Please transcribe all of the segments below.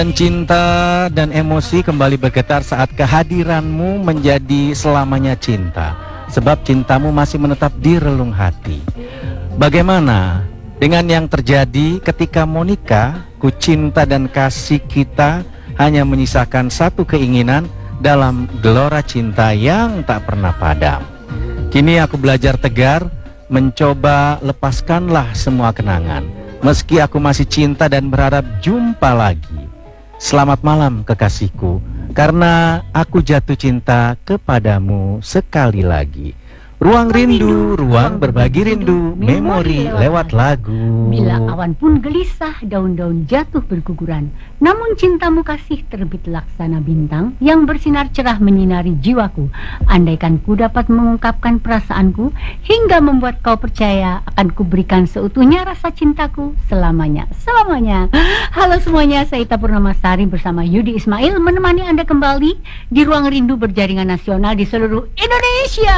Cinta dan emosi kembali bergetar saat kehadiranmu menjadi selamanya cinta. Sebab cintamu masih menetap di relung hati. Bagaimana dengan yang terjadi ketika Monica, ku cinta dan kasih kita hanya menyisakan satu keinginan dalam gelora cinta yang tak pernah padam. Kini aku belajar tegar, mencoba lepaskanlah semua kenangan. Meski aku masih cinta dan berharap jumpa lagi. Selamat malam kekasihku, karena aku jatuh cinta kepadamu sekali lagi. Ruang rindu, ruang berbagi rindu, memori lewat lagu. Bila awan pun gelisah, daun-daun jatuh berguguran, namun cintamu kasih terbit laksana bintang yang bersinar cerah menyinari jiwaku. Andaikan ku dapat mengungkapkan perasaanku hingga membuat kau percaya, akan kuberikan seutuhnya rasa cintaku selamanya. Selamanya. Halo semuanya, saya Ita Purnamasari bersama Yudi Ismail menemani Anda kembali di Ruang Rindu berjaringan nasional di seluruh Indonesia.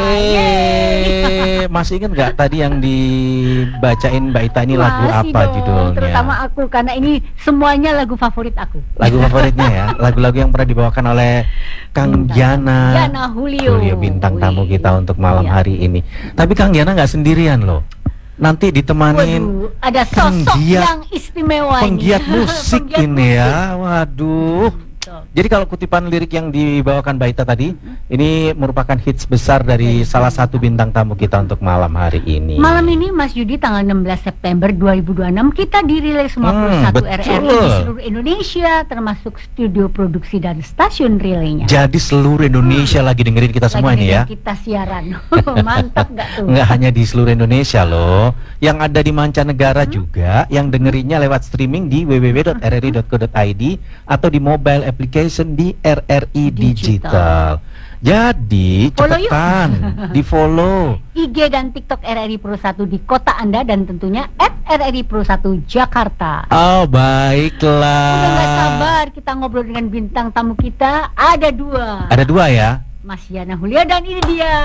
Masih ingat nggak tadi yang dibacain Mbak Ita ini lagu Masih apa dong, judulnya? terutama aku, karena ini semuanya lagu favorit aku. Lagu favoritnya ya, lagu-lagu yang pernah dibawakan oleh Kang Jana Julio, bintang tamu kita untuk malam hari ini. Tapi Kang Jana nggak sendirian loh. Nanti ditemanin ada sosok yang istimewa, penggiat musik ini ya. Waduh. Jadi kalau kutipan lirik yang dibawakan Mbak Ita tadi, ini merupakan hits besar dari salah satu bintang tamu kita untuk malam hari ini. Malam ini Mas Yudi, tanggal 16 September 2026 kita dirilis 51 RRI di seluruh Indonesia, termasuk studio produksi dan stasiun relaynya. Jadi seluruh Indonesia lagi dengerin kita semua ini ya. Kita siaran. Mantap gak tuh? Nggak hanya di seluruh Indonesia loh, yang ada di mancanegara juga, yang dengerinnya lewat streaming di www.rri.co.id atau di mobile application di RRI Digital. Jadi cepetan di follow IG dan TikTok RRI Pro 1 di kota Anda, dan tentunya @RRI Pro 1 Jakarta. Oh baiklah. Udah gak sabar kita ngobrol dengan bintang tamu kita. Ada dua. Ada dua ya, Mas Yana Julio, dan ini dia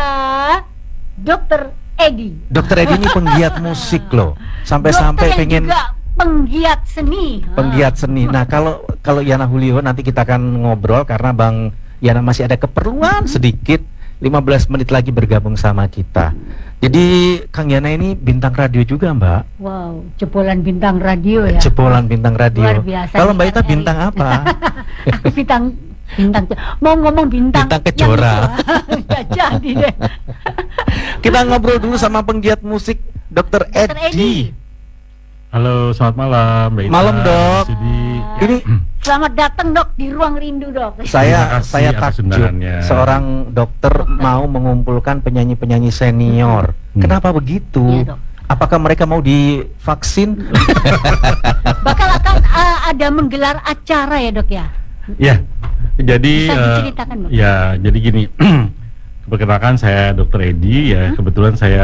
Dr. Edi. Dr. Edi ini penggiat musik loh, sampai-sampai pengen juga penggiat seni. Penggiat seni. Nah kalau Yana Julio nanti kita akan ngobrol karena Bang Yana masih ada keperluan sedikit, 15 menit lagi bergabung sama kita. Jadi Kang Yana ini bintang radio juga Mbak. Wow, jebolan bintang radio ya. Jebolan bintang radio. Luar biasa. Kalau Mbak Ita bintang apa? Aku bintang mau ngomong bintang kejora. Gak jadi deh. Kita ngobrol dulu sama penggiat musik Dr. Edi. Halo, selamat malam Mbak Ita. Malam Dok. Ini selamat datang Dok di Ruang Rindu Dok. Saya takjub seorang dokter mau mengumpulkan penyanyi-penyanyi senior. Kenapa begitu? Ya, Dok. Apakah mereka mau divaksin? Bakal akan ada menggelar acara ya Dok ya? Ya, jadi bisa diceritakan Dok? Ya, jadi gini. Perkenalkan saya Dr. Edi ya. Kebetulan saya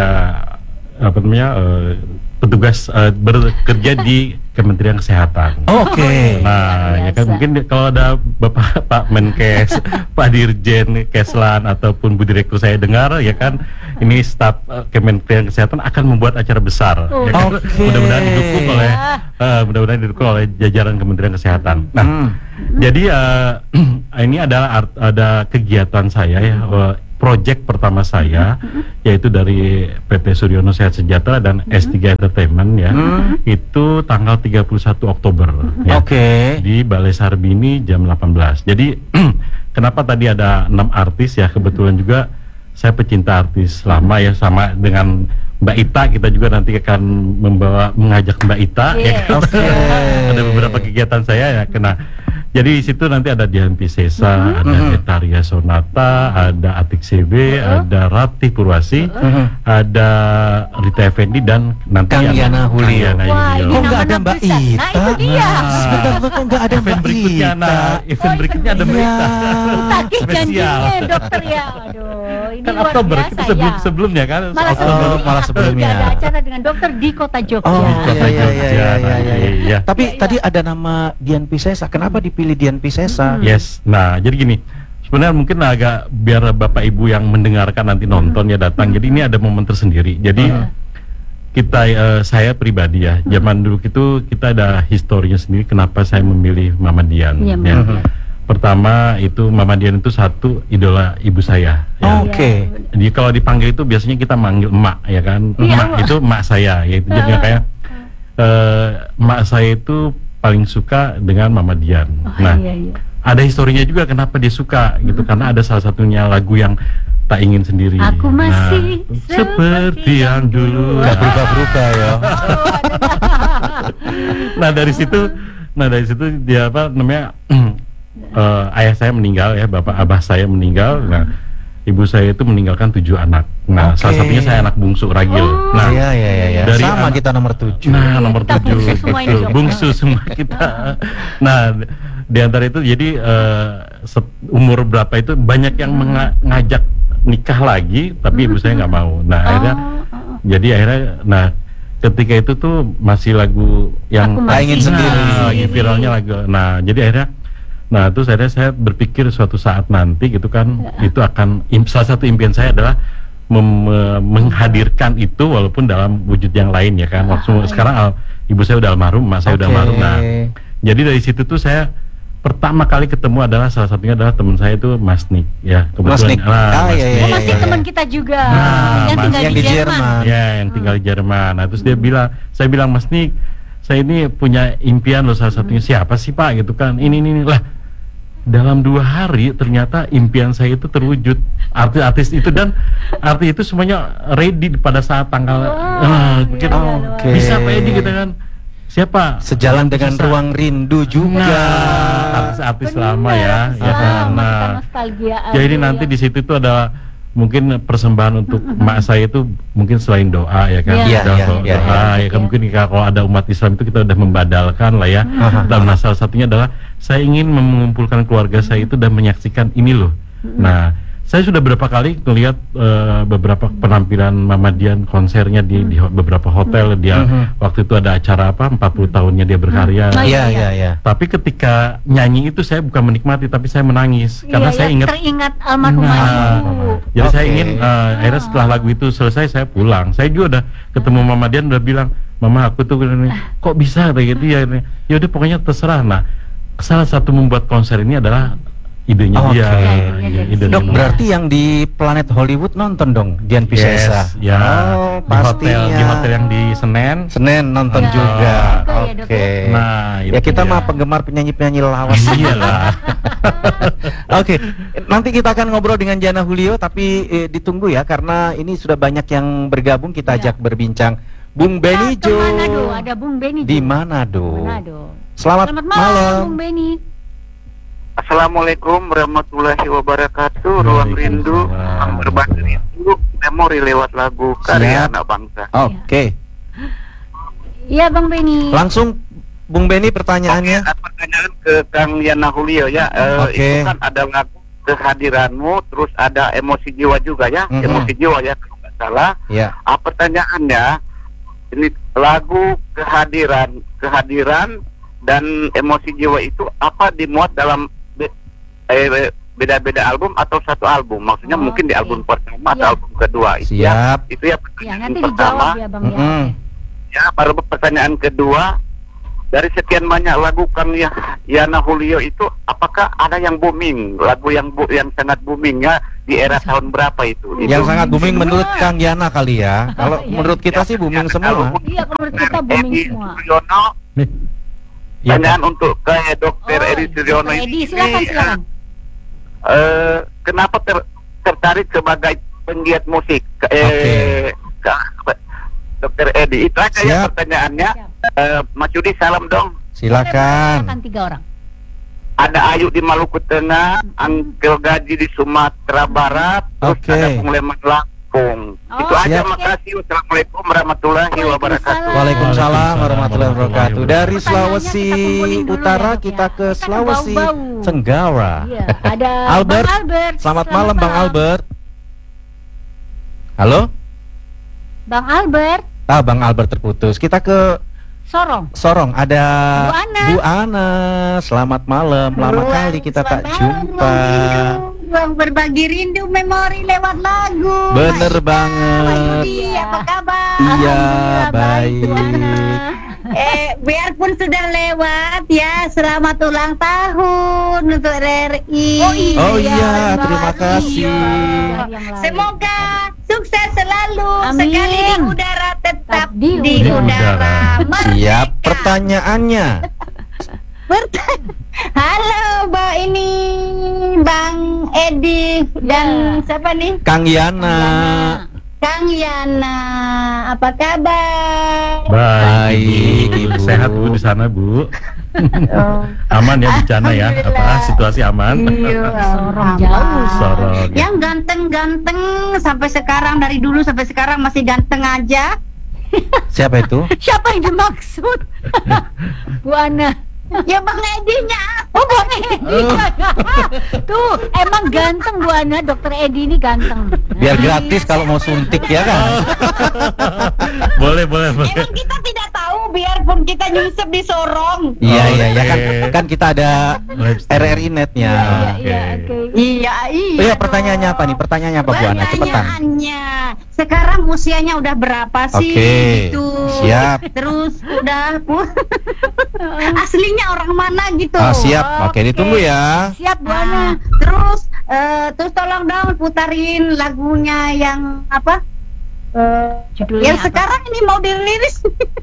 petugas bekerja di Kementerian Kesehatan. Oke. Nah, ya kan mungkin kalau ada Bapak Pak Menkes, Pak Dirjen Keslan ataupun Bu Direktur saya dengar ya kan, ini staf Kementerian Kesehatan akan membuat acara besar. Ya kan? Mudah-mudahan didukung oleh jajaran Kementerian Kesehatan. Nah, jadi ini adalah ada kegiatan saya ya. Project pertama saya yaitu dari PT Suryono Sehat Sejahtera dan S3 Entertainment ya. Itu tanggal 31 Oktober ya, di Balai Sarbini jam 18. Jadi kenapa tadi ada 6 artis ya, kebetulan juga saya pecinta artis lama ya, sama dengan Mbak Ita, kita juga nanti akan mengajak Mbak Ita ya kan? Ada beberapa kegiatan saya ya kena. Jadi di situ nanti ada Dian Piscesa, ada Etaria Sonata, ada Atik CB, ada Ratih Purwasi, ada Rita Effendi, dan nanti Kang Yana Julio. Kok nggak ada Mbak Ita? Nah itu dia. Sebentar, kok nggak ada Mbak berikutnya, Ita? Event berikutnya ada Mbak Ita. Tagih janjinya dokter ya. Aduh, ini Kan luar Oktober, biasa kita ya. sebelumnya kan. Malah sebelumnya. Ada acara dengan dokter di kota Jogja. Oh iya. Tapi tadi ada nama Dian Piscesa. Kenapa dipilih Dian Piscesa? Yes. Nah, jadi gini. Sebenarnya mungkin agak biar Bapak Ibu yang mendengarkan nanti nonton ya datang. Jadi ini ada momen tersendiri. Jadi saya pribadi ya, zaman dulu itu kita ada historinya sendiri kenapa saya memilih Mama Dian. Iya, ya. Mama Dian. Pertama itu Mama Dian itu satu idola ibu saya. Ya. Oke. Jadi kalau dipanggil itu biasanya kita manggil emak ya kan. Iya, Emak itu emak saya, yaitu jadi kayak emak saya itu paling suka dengan Mama Dian. Nah, Iya. ada historinya juga kenapa dia suka gitu, karena ada salah satunya lagu yang tak ingin sendiri. Aku masih seperti yang dulu. Gak berubah-berubah ya. Nah dari situ dia apa namanya ayah saya meninggal ya, abah saya meninggal. Nah ibu saya itu meninggalkan 7 anak. Nah Oke. salah satunya saya anak bungsu Ragil. Nah Iya. dari Sama anak- kita nomor 7. Nah nomor Kita 7 bungsu semua ini, Dok. bungsu semua kita. Nah di antara itu jadi umur berapa itu banyak yang ngajak nikah lagi, tapi ibu saya nggak mau. Nah akhirnya jadi nah ketika itu tuh masih lagu yang Aku Tak ingin sendiri. lagi viralnya lagu. Nah jadi akhirnya terus akhirnya saya berpikir suatu saat nanti gitu kan itu akan salah satu impian saya adalah menghadirkan itu walaupun dalam wujud yang lain ya kan. Waktu sekarang ibu saya udah almarhum, emak saya udah Oke. almarhum. Nah jadi dari situ tuh saya pertama kali ketemu adalah salah satunya adalah teman saya itu Mas Nik ya, Mas Nik. Mas Iya. Oh, Nik. masih teman kita juga Nah, yang tinggal yang di di Jerman. Jerman. Ya yang tinggal di Jerman. Nah terus dia bilang, saya bilang Mas Nik, saya ini punya impian loh, salah satunya siapa sih Pak gitu kan, ini lah. Dalam 2 hari ternyata impian saya itu terwujud, artis itu, dan artis itu semuanya ready pada saat tanggal kita Oke. bisa Pak Edi gitu kan. Siapa? Sejalan dengan Bisa. Ruang Rindu juga. Nah, artis-artis lama ya, ya kan. Nah, jadi nanti di situ tuh ada mungkin persembahan untuk emak saya itu mungkin selain doa ya kan. Iya, Doa, iya, ya kan, mungkin kalau ada umat Islam itu kita udah membadalkan lah ya. Dan salah satunya adalah saya ingin mengumpulkan keluarga saya itu dan menyaksikan ini loh. Nah, saya sudah beberapa kali melihat beberapa penampilan Mama Dian konsernya di beberapa hotel. Dia waktu itu ada acara 40 tahunnya dia berkarya. Iya. Tapi ketika nyanyi itu saya bukan menikmati, tapi saya menangis karena saya ingat. teringat almarhumah ibu. Jadi saya Oke. ingin akhirnya setelah lagu itu selesai saya pulang. Saya juga udah ketemu Mama Dian, udah bilang, Mama aku tuh gini, kok bisa kayak gitu ya? Ya udah pokoknya terserah. Nah salah satu membuat konser ini adalah idenya Oke. dia. Ide Dok, dia. berarti yang di Planet Hollywood nonton dong Dian Piscesa. Yes, ya. Oh, Di hotel yang di Senen. Senin nonton Ya, juga. juga ya, Dok, Oke. Nah, Ya itu kita dia. mah penggemar penyanyi-penyanyi lawas. Iyalah. Oke, nanti kita akan ngobrol dengan Jana Julio, tapi ditunggu ya karena ini sudah banyak yang bergabung. Kita Ya. ajak berbincang. Bung Benijo. Ke Manado, ada Bung Benijo. Di Manado. Manado. Selamat Selamat malam. malam, Bung Beni. Assalamualaikum warahmatullahi wabarakatuh. Ruang Rindu Waalaikumsalam. berbagi rindu memori lewat lagu karya Siap. anak bangsa. Oke. Iya, Bang Beni. Langsung Bung Beni pertanyaannya. Oke, pertanyaan ke Kang Yana Julio ya. Oke. Itu kan ada lagu kehadiranmu, terus ada emosi jiwa juga ya. Mhm. Emosi jiwa ya kalau nggak salah. Ya. Pertanyaannya, ini lagu kehadiran dan emosi jiwa itu apa dimuat dalam beda-beda album atau satu album? Maksudnya Oh, mungkin di oke. album pertama atau Iya. album kedua. Itu Siap. ya, itu ya Ya, pertanyaan nanti pertama. dijawab ya, Bang ya. Mm-mm. Ya, baru pertanyaan kedua, dari sekian banyak lagu Kang Yana Julio itu, apakah ada yang booming, lagu yang sangat booming ya di era tahun berapa itu? Yang sangat booming semua. menurut Kang Yana kali ya. Kalau Iya. menurut kita sih booming semua. Iya, menurut kita booming Edi semua. Suryono, Ya, pertanyaan untuk ke Dokter Edi Suryono Dr. Edi, ini, silakan. kenapa tertarik sebagai penggiat musik? Oke. Dokter Edi, itu aja ya Siap. pertanyaannya. Mas Yudi, salam dong. Silakan. Silakan 3 orang. Ada Ayu di Maluku Tengah, Angkel Gaji di Sumatera Barat, terus Oke. ada Pengleman Lampung. Oh, Itu aja, siap. makasih. Wassalamualaikum warahmatullahi wabarakatuh. Waalaikumsalam warahmatullahi wabarakatuh. Dari Pertanyaannya Sulawesi kita kumpulin dulu Utara ya, Dok, kita ya. ke Kita Sulawesi bau-bau. Tenggara. Iya, ada Albert. Bang Albert. Selamat malam Bang Albert. Halo? Bang Albert, Bang Albert terputus. Kita ke Sorong. Sorong. Ada Bu Ana. Bu Ana. Selamat malam. Lama kali kita tak Selamat jumpa. malam. ruang berbagi rindu memori lewat lagu. Bener banget. Yudi, apa kabar? Iya, Alhamdulillah, baik. Bu Ana. Biarpun sudah lewat ya, selamat ulang tahun untuk RRI. Oh iya, terima kasih. Yang lain. Semoga sukses selalu. Amin. Sekali di udara tetap Di di udara. Siap pertanyaannya. Halo, ini Bang Edi dan siapa nih? Kang Yana. Kang Yana, apa kabar? Baik, Ibu. Ibu. Sehat Bu di sana Bu. Aman ya bencana ya? Alhamdulillah. Situasi aman? Iya, Sorong jauh. Sorong. Yang ganteng-ganteng sampai sekarang, dari dulu sampai sekarang masih ganteng aja. Siapa itu? Siapa yang dimaksud? Bu Ana. Ya Bang Edinya. Oh, Bang Edi. Tuh, emang ganteng Bu Ana, Dokter Edi ini ganteng. Biar gratis kalau mau suntik ya kan? Boleh. Emang kita tidak tahu, biarpun kita nyusup di Sorong. Iya iya ya kan. Oke. Kan kita ada Live stream. RRI netnya. Iya, oke. Iya, Oh iya, pertanyaannya apa nih? Pertanyaannya apa Bu Ana? Cepetan. Pertanyaannya, sekarang usianya udah berapa sih? Oke, Gitu. siap. Terus udah aslinya orang mana gitu? Ah, siap. Oke, ditunggu ya. Siap Bu Nah, Ana. terus tolong dong putarin lagunya yang apa? Judulnya Yang apa? sekarang ini mau dirilis.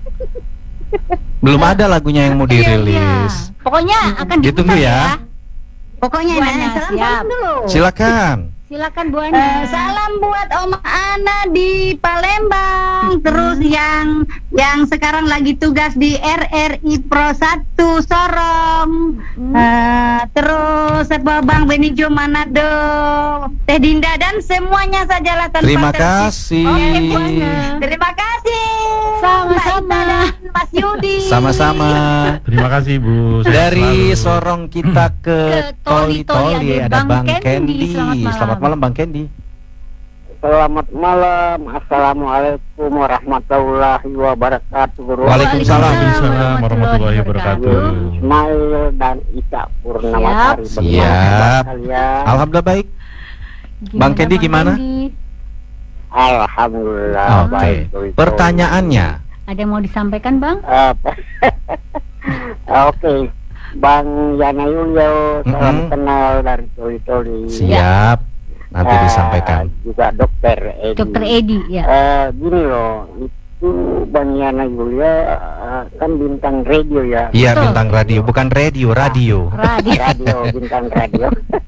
Belum ada lagunya yang mau Iya, dirilis. iya. Pokoknya akan Ditunggu diputar ya. Pokoknya Bu Ana, ini salam siap. dulu. Silakan. Silakan Bu Ana. Salam buat Oma Ana di Palembang. Terus yang sekarang lagi tugas di RRI Pro 1 Sorong. Terus Bang Benijo Manado, Teh Dinda dan semuanya sajalah tanpa Terima tersisa. kasih. Oke, Bu Ana. Terima kasih. Sama-sama. Mbak Ita dan Mas Yudi. Sama-sama. Terima kasih Bu. Sehat Dari selalu. Sorong kita ke Toli-Toli Toli-Toli ada ada Bang Bang Candy. Candy. Selamat Selamat malam Bang Candy. Selamat malam, assalamualaikum warahmatullahi wabarakatuh. Waalaikumsalam. Waalaikumsalam warahmatullahi wabarakatuh. Ismail dan Ika Purnamasari. Siap. Bagaimana kalian? Alhamdulillah baik. Bang Candy gimana? Alhamdulillah Oke. baik. Pertanyaannya. Ada yang mau disampaikan Bang? Apa? Oke, Bang Yana Yulio, salam Mm-mm. kenal dari Toli-Toli. Siap. Nanti disampaikan. Juga Dokter Edi. Dokter Edi ya. Gini loh, itu Bang Yana Yulia kan bintang radio ya. Iya, Betul. bintang radio, bukan radio, radio. Radio. Radio, bintang radio.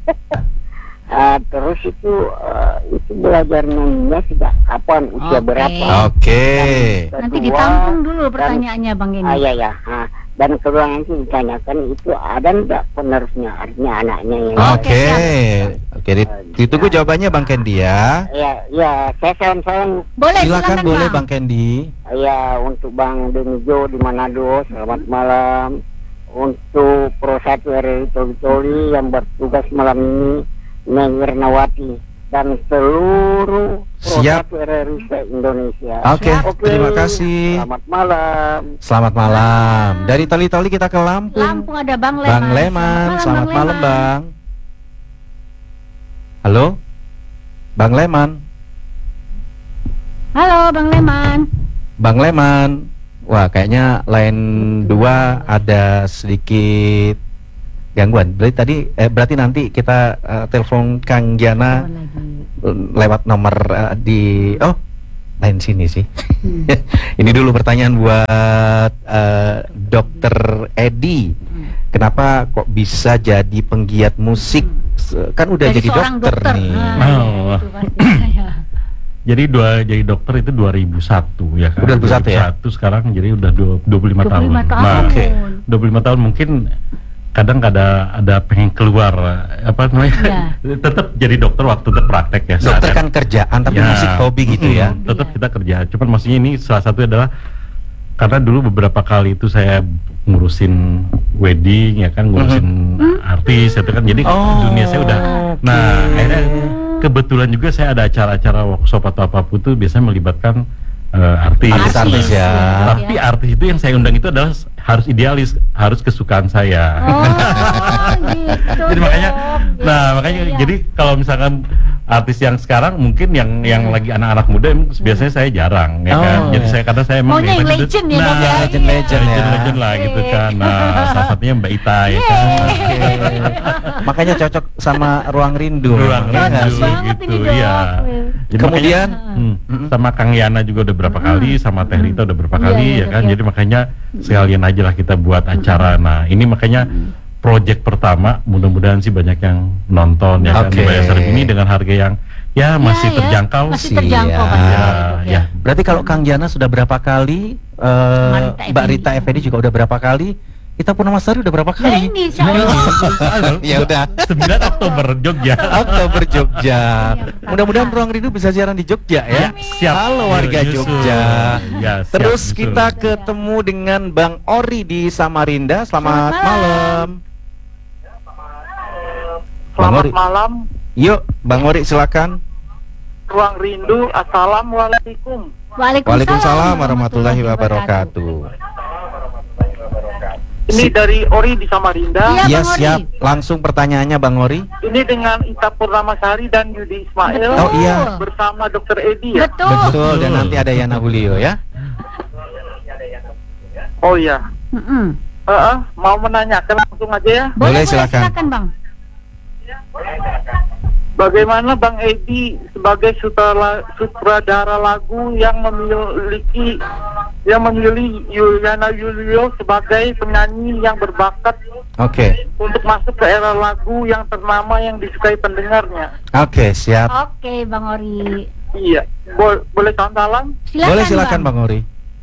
Terus itu belajar nyanyinya sejak kapan, usia Oke. berapa? Oke. Nanti ditampung dulu pertanyaannya Bang Edi. Iya ya. Dan kedua nanti ditanyakan itu ada enggak penerusnya, artinya anaknya yang Oke. Oke, ditunggu jawabannya Bang Candy ya. Ya, saya sayang Boleh Silakan boleh Bang Candy. ya untuk Bang Benijo di Manado, selamat malam. Untuk Pro 1 RRI Toli-Toli yang bertugas malam ini, Neng Wirnawati dan seluruh Pro Siap. 1 RRI se-Indonesia. Oke, terima kasih. Selamat malam. Selamat malam. Dari Toli-Toli kita ke Lampung. Lampung ada Bang Leman. Bang Leman, selamat malam Bang. Halo? Bang Leman. Halo Bang Leman. Bang Leman. Wah, kayaknya line 2 ada sedikit gangguan. Berarti nanti kita telepon Kang Jana lewat nomor di lain sini sih. Ini dulu pertanyaan buat Dokter Edi. Kenapa kok bisa jadi penggiat musik? Kan udah Dari jadi seorang dokter nih. Oh. itu pasti. Jadi dokter itu 2001 ya kan. Udah 2001 ya? 2001 sekarang jadi udah 25 tahun. 25 tahun. Nah, Oke. 25 tahun mungkin kadang ada pengen keluar apa namanya? Iya. Tetap jadi dokter waktu tetap praktek ya. Dokter sadar. kan kerjaan tapi Ya, musik hobi gitu ya. Tetap kita kerja. Cuman maksudnya ini salah satu adalah karena dulu beberapa kali itu saya ngurusin wedding ya kan, ngurusin artis itu kan. Jadi Oh, dunia saya udah. Nah, akhirnya kebetulan juga saya ada acara-acara workshop atau apapun tuh biasanya melibatkan artis. Artis-artis ya. Tapi artis itu yang saya undang itu adalah harus idealis, harus kesukaan saya. Oh, gitu. Jadi makanya dong. Nah, makanya jadi kalau misalkan artis yang sekarang mungkin yang lagi anak-anak muda biasanya saya jarang ya kan. Oh, Jadi ya. saya karena saya emang Maunya yang itu- legend ya, nah, Dok, ya. legend ya. legend lah gitu kan. Nah, salah satunya Mbak Ita ya kan. Oke. Makanya cocok sama Ruang Rindu. Ruang Iya nggak Rindu sih? banget gitu, ini, Dok. iya. Jadi Kemudian, makanya, sama Kang Yana juga udah berapa kali, sama Teh Rita udah berapa Iya, kali iya, ya kan. iya. Jadi makanya sekalian aja lah kita buat acara. Nah, ini makanya project pertama, mudah-mudahan sih banyak yang nonton ya kan. Oke. Bayar Serbi ini dengan harga yang ya masih ya. terjangkau. Masih terjangkau Siap. pasti, Ya, Dok, ya. Berarti kalau Kang Jana sudah berapa kali, Mbak Rita Effendi juga udah berapa kali, kita Purnama Sari udah berapa Ya kali? ini insya Allah. Ya udah. 9 Oktober Jogja. Oktober Jogja. Mudah-mudahan Ruang Rindu bisa siaran di Jogja ya. Siap. Halo warga Nyusul. Jogja. Ya, siap, Terus nyusul. kita ketemu dengan Bang Ori di Samarinda. Selamat Selamat malam. Bang Selamat Ori. malam, Yuk, Bang Ori silakan. Ruang Rindu. Assalamualaikum. Waalaikumsalam warahmatullahi wabarakatuh. Ini dari Ori di Samarinda. Iya, Ya Bang Ori. siap. Langsung pertanyaannya Bang Ori. Ini dengan Ita Purnamasari dan Yudi Ismail. Oh, iya. Bersama Dr. Edi ya. Betul. Betul, dan nanti ada Yana Julio ya. Oh ya. Mm-mm. Mau menanyakan langsung aja ya. Boleh, silakan. Silakan Bang. Bagaimana Bang Edi sebagai sutradara lagu yang memilih Yana Julio sebagai penyanyi yang berbakat Oke. untuk masuk ke era lagu yang ternama yang disukai pendengarnya? Oke, siap. Oke, Bang Ori. Iya, boleh salam? Silakan, Boleh silakan Bang Ori.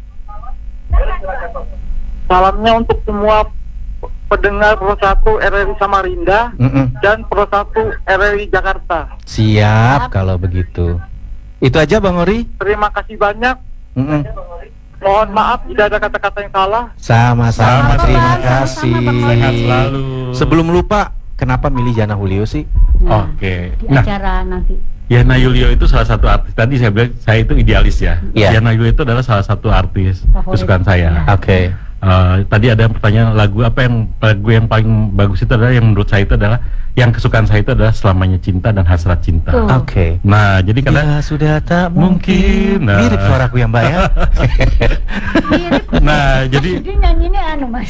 Salamnya untuk semua pendengar Pro 1 RRI Samarinda dan Pro 1 RRI Jakarta. Siap kalau begitu. Itu aja Bang Ori. Terima kasih banyak. Mm-mm. Mohon maaf jika ada kata-kata yang salah. Sama-sama, Sama-sama, terima sama-sama, kasih. Bang Ori. Sehat selalu. Sebelum lupa, kenapa milih Yana Julio sih? Nah, Oke. di Nah, acara nanti. Yana Julio itu salah satu artis. Tadi saya bilang saya itu idealis ya. Iya. Yana Julio itu adalah salah satu artis Favorit. kesukaan saya. Oke. Tadi ada pertanyaan lagu yang paling bagus itu adalah yang menurut saya itu adalah yang kesukaan saya itu adalah Selamanya Cinta dan Hasrat Cinta. Tuh. Oke. Nah, jadi karena Ya sudah tak mungkin, mungkin. nah. Mirip suaraku ya Mbak ya. Mirip. nah, jadi Jadi nyanyinya anu Mas.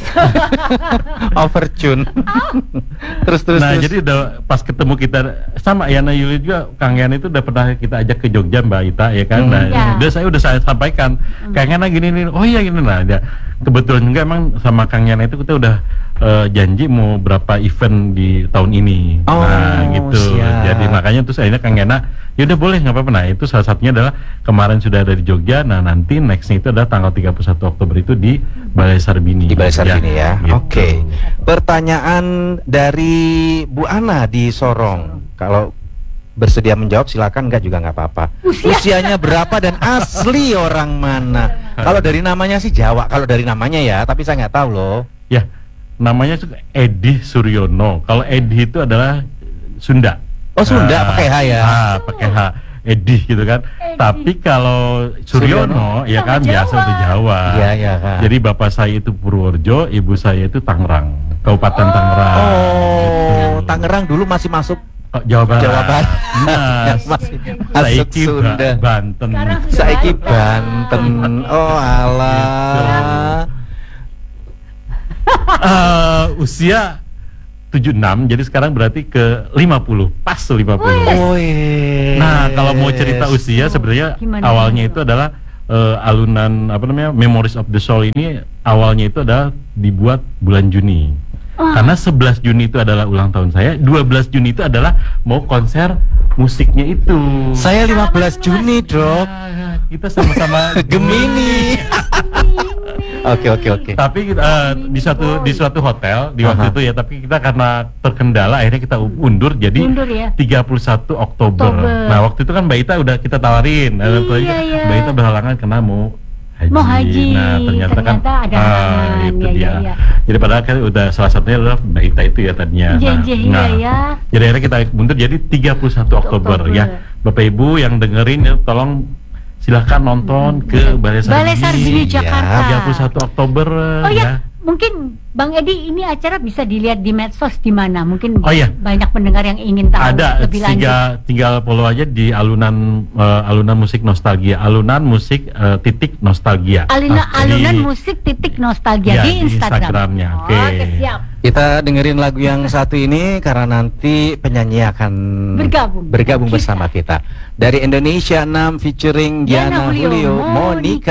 Overtune. terus. nah, jadi udah pas ketemu kita sama Yana Julio juga, Kang Yana itu udah pernah kita ajak ke Jogja Mbak Ita ya kan. Nah, Ya. saya sampaikan Kang Yana gini nih. Oh iya gini nah. Ya, kebetulan juga emang sama Kang Yana itu kita udah janji mau berapa event di tahun ini. Oh, nah, gitu. siap. Jadi makanya terus akhirnya Kang Yana, ya udah boleh nggak apa-apa. Nah, itu salah satunya adalah kemarin sudah ada di Jogja. Nah, nanti nextnya itu adalah tanggal 31 Oktober itu di Balai Sarbini. Di Balai Sarbini ya. gitu. Oke. Pertanyaan dari Bu Ana di Sorong. Kalau bersedia menjawab silakan, enggak juga nggak apa-apa. Usianya berapa dan asli orang mana? Kalau dari namanya sih Jawa. Kalau dari namanya ya, tapi saya nggak tahu loh. Ya, namanya itu Edi Suryono. Kalau Edi itu adalah Sunda. Oh, Sunda, pakai H ya? Pakai H. Edi gitu kan. Tapi kalau Suryono ya kan Sama biasa Jawa. itu Jawa. Iya, iya, Kak. Jadi bapak saya itu Purworejo, ibu saya itu Tangerang, Kabupaten Tangerang. Oh, Gitu. Tangerang dulu masih masuk Oh, Jawa Barat. Jawa Barat. Nah, masih masuk saiki Sunda. Banten. Sekarang sudah Saiki balik, Pak. Banten. Oh alah. Usia 76, jadi sekarang berarti ke 50, pas 50. Oh, yes. Nah, kalau mau cerita usia sebenarnya Gimana? awalnya itu adalah alunan apa namanya Memories of the Soul ini awalnya itu adalah dibuat bulan Juni. Karena 11 Juni itu adalah ulang tahun saya, 12 Juni itu adalah mau konser musiknya itu. Saya 15 Juni, Dok. Nah, kita sama-sama Gemini. Oke. Tapi di suatu hotel di waktu Aha. itu ya, tapi kita karena terkendala akhirnya kita undur jadi Mundur ya. 31 Oktober. Oktober. Nah, waktu itu kan Mbak Ita udah kita tawarin. Iya. Mbak Ita berhalangan karena mau haji. Mau haji. Nah, ternyata kan ada halangan. itu Iya, dia. iya. Jadi padahal kan udah salah satunya adalah Mbak Ita itu ya tadinya. Iya ya. Jadi akhirnya kita mundur jadi 31 Oktober ya. Bapak Ibu yang dengerin ya tolong silakan nonton ke Balai Balai Sarbini. Sarbini Jakarta. 31 Oktober Oh ya, mungkin Bang Edi, ini acara bisa dilihat di medsos di mana? Mungkin Oh, iya. banyak pendengar yang ingin tahu Ada, lebih lanjut. tinggal follow aja di alunan musik nostalgia, alunan musik titik nostalgia. Alunan musik titik nostalgia Iya, di Instagramnya. Oke. Oke, siap. Kita dengerin lagu yang satu ini karena nanti penyanyi akan Bergabung bersama kita. Dari Indonesia 6 featuring Giana Giana Julio, Julio, Monica